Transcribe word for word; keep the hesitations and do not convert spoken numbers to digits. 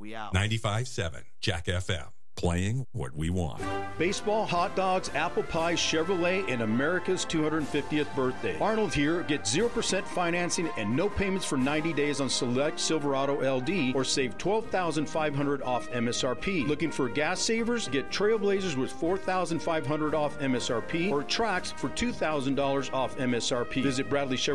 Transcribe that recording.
We out. ninety-five point seven Jack F M. Playing what we want. Baseball, hot dogs, apple pie, Chevrolet, and America's two hundred fiftieth birthday. Arnold here. Get zero percent financing and no payments for ninety days on select Silverado L D or save twelve thousand five hundred dollars off M S R P. Looking for gas savers? Get Trailblazers with four thousand five hundred dollars off M S R P or Trax for two thousand dollars off M S R P. Visit Bradley Chevrolet.